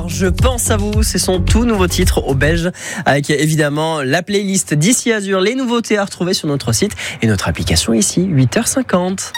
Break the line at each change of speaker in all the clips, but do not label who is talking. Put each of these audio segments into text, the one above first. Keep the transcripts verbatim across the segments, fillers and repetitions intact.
Alors, je pense à vous, c'est son tout nouveau titre au belge, avec évidemment la playlist d'Ici Azur, les nouveautés à retrouver sur notre site et notre application ici, huit heures cinquante.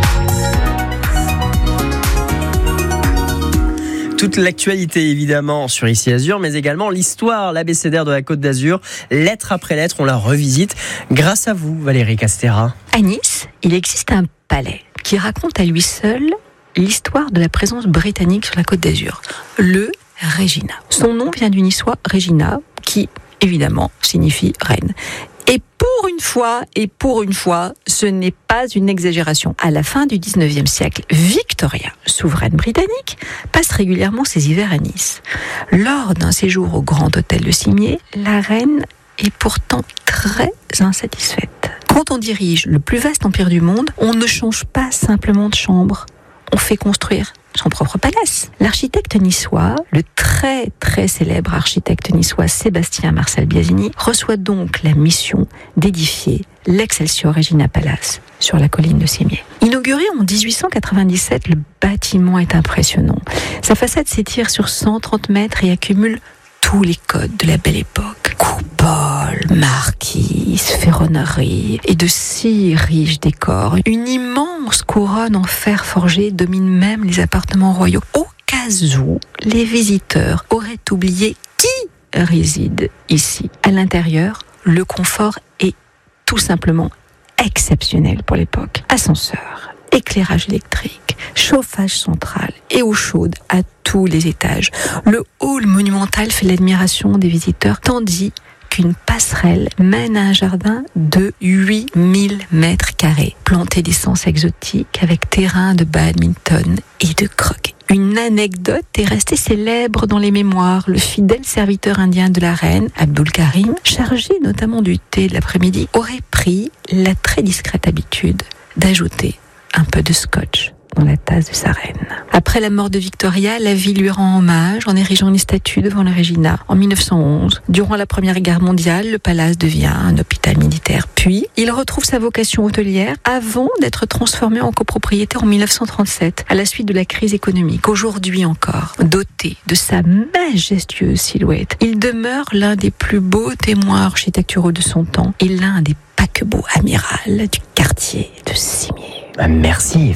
Toute l'actualité évidemment sur Ici Azur, mais également l'histoire, l'abécédaire de la Côte d'Azur, lettre après lettre, on la revisite grâce à vous, Valérie Castera.
À Nice, il existe un palais qui raconte à lui seul l'histoire de la présence britannique sur la Côte d'Azur, le Regina. Son nom vient du niçois Regina, qui évidemment signifie reine. Et pour une fois, et pour une fois, ce n'est pas une exagération. À la fin du dix-neuvième siècle, Victoria, souveraine britannique, passe régulièrement ses hivers à Nice. Lors d'un séjour au Grand Hôtel de Cimier, la reine est pourtant très insatisfaite. Quand on dirige le plus vaste empire du monde, on ne change pas simplement de chambre, on fait construire son propre palace. L'architecte niçois, le très très célèbre architecte niçois Sébastien Marcel Biasini, reçoit donc la mission d'édifier l'Excelsior Regina Palace sur la colline de Cimier. Inauguré en dix-huit cent quatre-vingt-dix-sept, le bâtiment est impressionnant. Sa façade s'étire sur cent trente mètres et accumule tous les codes de la belle époque. Coupole, marquise, ferronnerie et de si riches décors. Une immense couronne en fer forgé domine même les appartements royaux. Au cas où les visiteurs auraient oublié qui réside ici. À l'intérieur, le confort est tout simplement exceptionnel pour l'époque. Ascenseur, éclairage électrique, chauffage central et eau chaude à tous les étages. Le hall monumental fait l'admiration des visiteurs, tandis qu'une passerelle mène à un jardin de huit mille mètres carrés, planté d'essences exotiques avec terrain de badminton et de croquet. Une anecdote est restée célèbre dans les mémoires. Le fidèle serviteur indien de la reine, Abdul Karim, chargé notamment du thé de l'après-midi, aurait pris la très discrète habitude d'ajouter un peu de scotch dans la tasse de sa reine. Après la mort de Victoria, la ville lui rend hommage en érigeant une statue devant le Regina en mille neuf cent onze. Durant la Première Guerre mondiale, le palace devient un hôpital militaire. Puis, il retrouve sa vocation hôtelière avant d'être transformé en copropriété en mille neuf cent trente-sept, à la suite de la crise économique. Aujourd'hui encore, doté de sa majestueuse silhouette, il demeure l'un des plus beaux témoins architecturaux de son temps et l'un des paquebots amiral du quartier de Cimier.
Merci